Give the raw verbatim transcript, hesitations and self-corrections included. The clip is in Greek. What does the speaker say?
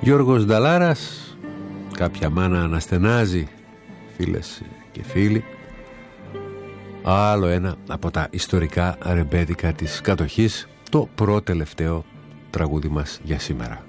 Γιώργος Νταλάρας, κάποια μάνα αναστενάζει, φίλες και φίλοι. Άλλο ένα από τα ιστορικά ρεμπέτικα της κατοχής, το πρώτο τελευταίο τραγούδι μας για σήμερα.